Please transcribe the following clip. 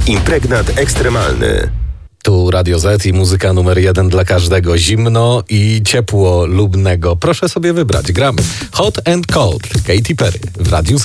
Impregnat ekstremalny. Tu Radio Z i muzyka numer 1 dla każdego. Zimno i ciepło lubnego. Proszę sobie wybrać. Gramy Hot and Cold Katy Perry w Radiu Z.